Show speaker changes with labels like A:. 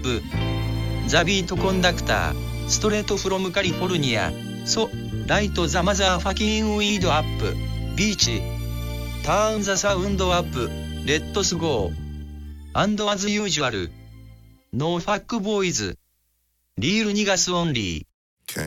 A: プ。ザビートコンダクター、ストレートフロムカリフォルニア。ソ、ライトザマザーファキンウィードアップ。ビーチ。ターンザサウンドアップ。レッドスゴー。アンドアズユージュアル。ノーファックボーイズ。リールニガスオンリー。